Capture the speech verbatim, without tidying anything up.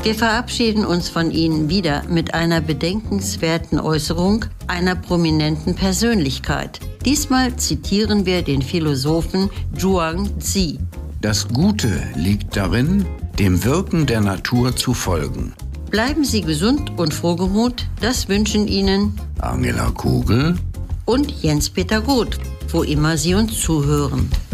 Wir verabschieden uns von Ihnen wieder mit einer bedenkenswerten Äußerung einer prominenten Persönlichkeit. Diesmal zitieren wir den Philosophen Zhuang Zi. Das Gute liegt darin, dem Wirken der Natur zu folgen. Bleiben Sie gesund und frohgemut, das wünschen Ihnen Angela Kugel und Jens-Peter Groth, wo immer Sie uns zuhören.